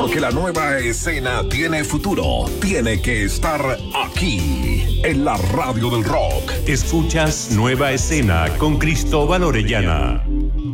Porque la nueva escena tiene futuro. Tiene que estar aquí, en la radio del rock. Escuchas Nueva Escena con Cristóbal Orellana.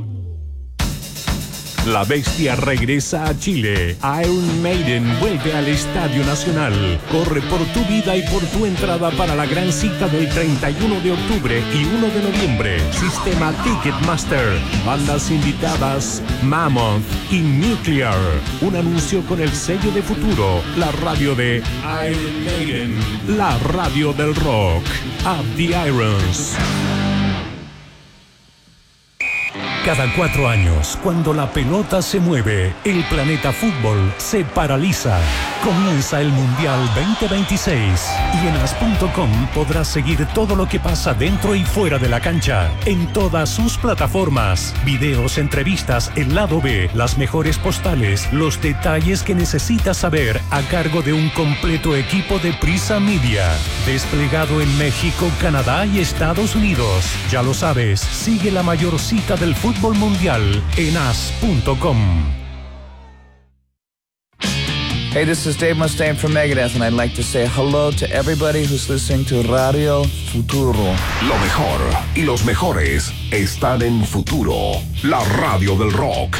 La Bestia regresa a Chile. Iron Maiden vuelve al Estadio Nacional. Corre por tu vida y por tu entrada para la gran cita del 31 de octubre y 1 de noviembre. Sistema Ticketmaster. Bandas invitadas Mammoth y Nuclear. Un anuncio con el sello de futuro. La radio de Iron Maiden. La radio del rock. Up the Irons. Cada 4 años, cuando la pelota se mueve, el planeta fútbol se paraliza. Comienza el Mundial 2026 y en as.com podrás seguir todo lo que pasa dentro y fuera de la cancha, en todas sus plataformas. Videos, entrevistas, el lado B, las mejores postales, los detalles que necesitas saber a cargo de un completo equipo de Prisa Media. Desplegado en México, Canadá y Estados Unidos. Ya lo sabes, sigue la mayor cita del fútbol mundial en as.com. Hey, this is Dave Mustaine from Megadeth, and I'd like to say hello to everybody who's listening to Radio Futuro. Lo mejor y los mejores están en Futuro, la radio del rock.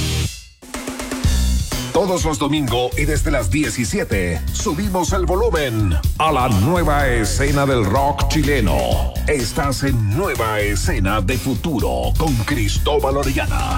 Todos los domingos y desde las 17 subimos el volumen a la nueva escena del rock chileno. Estás en Nueva Escena de Futuro con Cristóbal Orellana.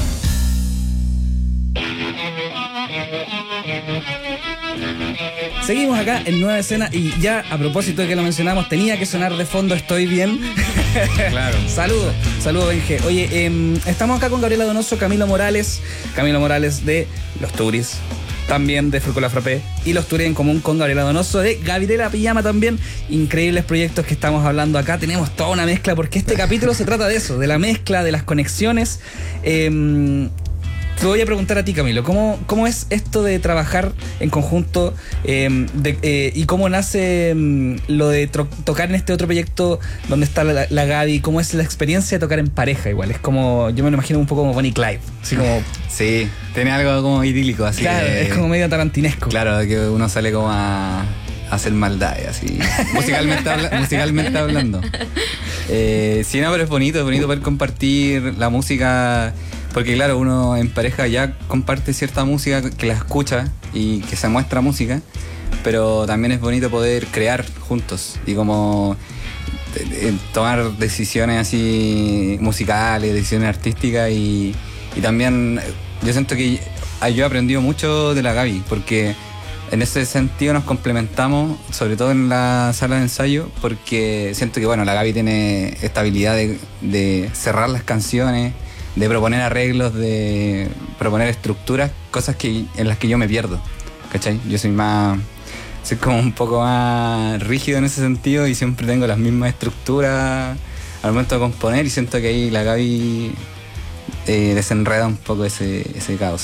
Seguimos acá en Nueva Escena y ya a propósito de que lo mencionamos, tenía que sonar de fondo Estoy Bien. Claro. Saludo Benje. Oye, estamos acá con Gabriela Donoso, Camilo Morales de Los Turis, también de Furcola Frappé, y Los Turis en común con Gabriela Donoso de Gabriela Pijama también. Increíbles proyectos que estamos hablando acá. Tenemos toda una mezcla porque este capítulo se trata de eso, de la mezcla, de las conexiones. Te voy a preguntar a ti, Camilo, ¿cómo es esto de trabajar en conjunto y cómo nace lo de tocar en este otro proyecto donde está la Gaby? ¿Cómo es la experiencia de tocar en pareja igual? Es como, yo me lo imagino un poco como Bonnie y Clyde, así como... Sí, tiene algo como idílico, así. Claro, es como medio tarantinesco. Claro, que uno sale como a hacer maldades, así, musicalmente hablando. Sí, no, pero es bonito poder compartir la música... Porque claro, uno en pareja ya comparte cierta música que la escucha y que se muestra música, pero también es bonito poder crear juntos y como tomar decisiones así musicales, decisiones artísticas y también yo siento que yo he aprendido mucho de la Gaby, porque en ese sentido nos complementamos, sobre todo en la sala de ensayo, porque siento que bueno, la Gaby tiene esta habilidad de cerrar las canciones, de proponer arreglos, de proponer estructuras, cosas en las que yo me pierdo, ¿cachai? Yo soy como un poco más rígido en ese sentido y siempre tengo las mismas estructuras al momento de componer y siento que ahí la Gaby desenreda un poco ese caos.